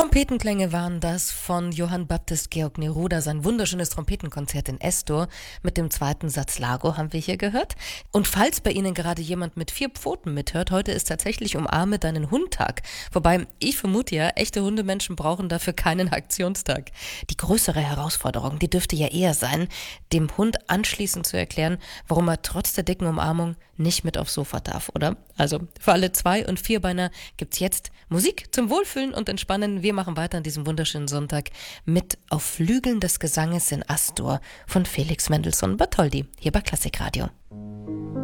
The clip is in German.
Trompetenklänge waren das von Johann Baptist Georg Neruda, sein wunderschönes Trompetenkonzert in S-Dur mit dem zweiten Satz Largo haben wir hier gehört. Und falls bei Ihnen gerade jemand mit 4 Pfoten mithört, heute ist tatsächlich Umarme deinen Hund-Tag. Wobei, ich vermute ja, echte Hundemenschen brauchen dafür keinen Aktionstag. Die größere Herausforderung, die dürfte ja eher sein, dem Hund anschließend zu erklären, warum er trotz der dicken Umarmung nicht mit aufs Sofa darf, oder? Also, für alle 2- und 4-Beiner gibt's jetzt Musik zum Wohlfühlen und Entspannen. Wir machen weiter an diesem wunderschönen Sonntag mit Auf Flügeln des Gesanges in Astor von Felix Mendelssohn Bartholdy, hier bei Klassikradio.